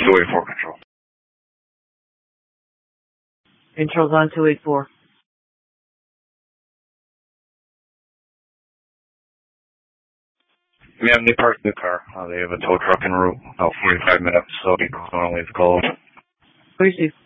284 control. Control's on 284. Ma'am, they parked the car. They have a tow truck en route. About 45 minutes, so they don't leave the call. Receive.